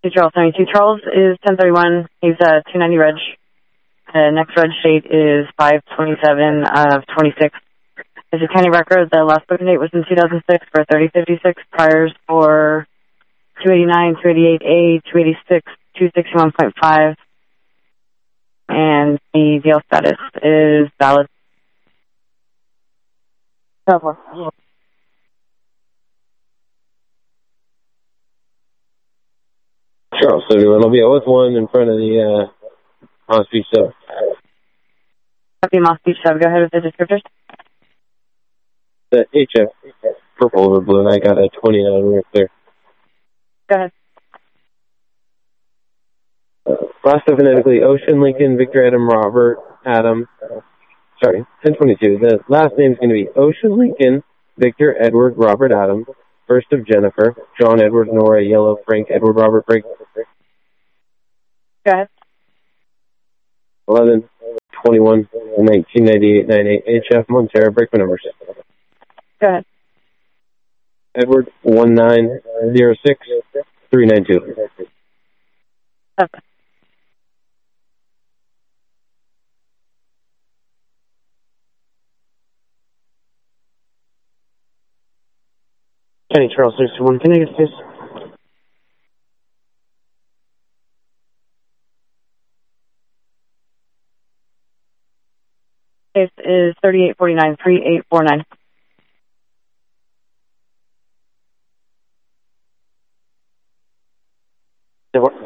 Charles 72. Charles is 1031. He's 290 reg. Next reg date is 5/27 of 26. As a county record, the last booking date was in 2006 for 3056. Priors for 289, 288A, 286, 261.5. And the deal status is valid. Over. Charles 71. I'll be with one in front of the Moss Beach Sub. Copy, Moss Beach Sub. Go ahead with the descriptors. The HF, purple over blue, and I got a 29 rear clear. Go ahead. Last phonetically, Ocean, Lincoln, Victor, Adam, Robert, Adam. Sorry, 1022. The last name is going to be Ocean, Lincoln, Victor, Edward, Robert, Adam. First of Jennifer, John, Edward, Nora, Yellow, Frank, Edward, Robert, Frank. Go ahead. 11, 21, 1998, 98, HF, Montero, break my numbers. Go ahead. Edward, 1906, 392. Okay. County Charles 61, can I get this? Case is 3849, 3849. What?